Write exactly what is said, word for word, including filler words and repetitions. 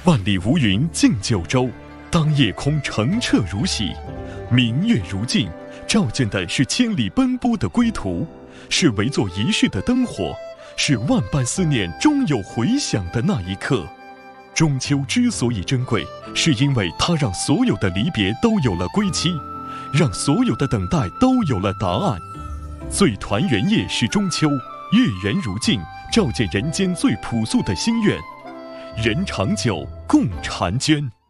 万里无云竞九州，当夜空澄澈如洗，明月如镜，照见的是千里奔波的归途，是围坐一世的灯火，是万般思念终有回响的那一刻。中秋之所以珍贵，是因为它让所有的离别都有了归期，让所有的等待都有了答案。最团圆夜是中秋，月圆如镜，照见人间最朴素的心愿。人长久，共婵娟。